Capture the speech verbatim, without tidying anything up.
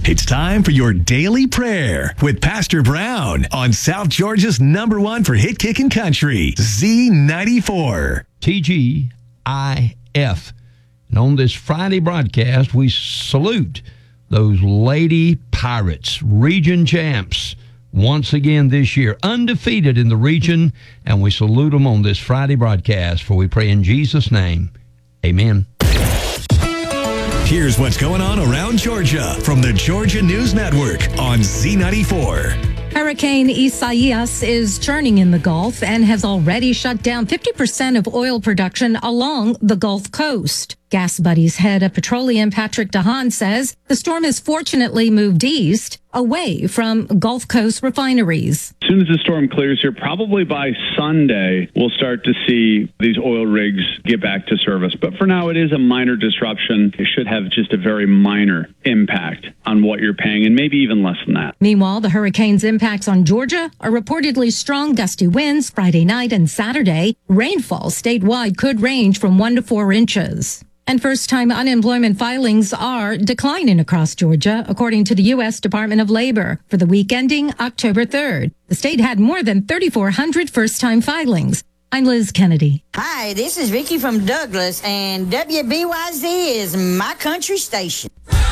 It's time for your daily prayer with Pastor Brown on South Georgia's number one for hit kicking country, Z ninety-four. T G I F. And on this Friday broadcast, we salute those Lady Pirates, region champs, once again this year, undefeated in the region, and we salute them on this Friday broadcast, for we pray in Jesus' name. Amen. Here's what's going on around Georgia from the Georgia News Network on Z ninety-four. Hurricane Isaias is churning in the Gulf and has already shut down fifty percent of oil production along the Gulf Coast. Gas Buddies head of petroleum Patrick DeHaan says the storm has fortunately moved east, away from Gulf Coast refineries. As soon as the storm clears here, probably by Sunday, we'll start to see these oil rigs get back to service. But for now, it is a minor disruption. It should have just a very minor impact on what you're paying, and maybe even less than that. Meanwhile, the hurricane's impacts on Georgia are reportedly strong gusty winds Friday night and Saturday. Rainfall statewide could range from one to four inches. And first-time unemployment filings are declining across Georgia, according to the U S Department of Labor. For the week ending October third, the state had more than thirty-four hundred first-time filings. I'm Liz Kennedy. Hi, this is Vicky from Douglas, and W B Y Z is my country station.